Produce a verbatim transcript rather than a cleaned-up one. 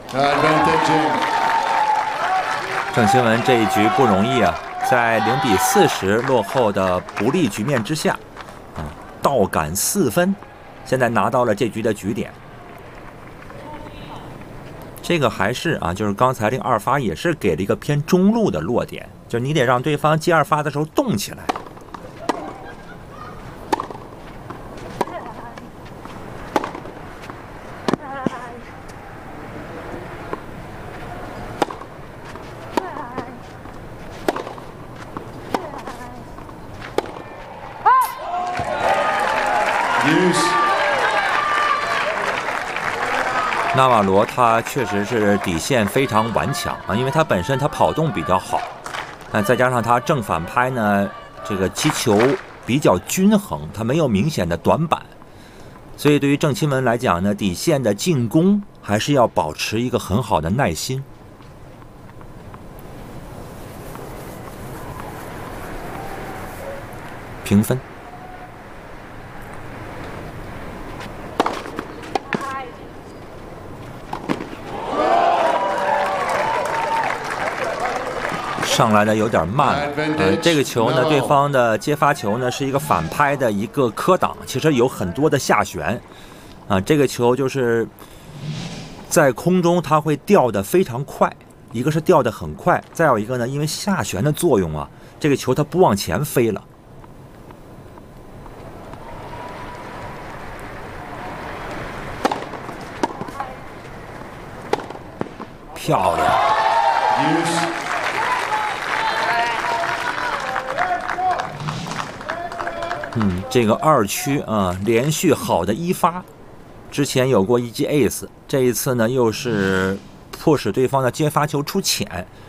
郑钦文这一局不容易啊，在零比四十落后的不利局面之下，啊，倒赶四分，现在拿到了这局的局点。这个还是啊，就是刚才这个二发也是给了一个偏中路的落点，就是你得让对方接二发的时候动起来。纳瓦罗他确实是底线非常顽强啊，因为他本身他跑动比较好，那再加上他正反拍呢，这个击球比较均衡，他没有明显的短板，所以对于郑钦文来讲呢，底线的进攻还是要保持一个很好的耐心。平分。上来的有点慢，呃，这个球呢，对方的接发球呢是一个反拍的一个科挡，其实有很多的下旋，啊，这个球就是在空中它会掉得非常快，一个是掉得很快，再有一个呢，因为下旋的作用啊，这个球它不往前飞了。漂亮。嗯，这个二区啊，连续好的一发，之前有过一记 ace， 这一次呢又是迫使对方的接发球出浅，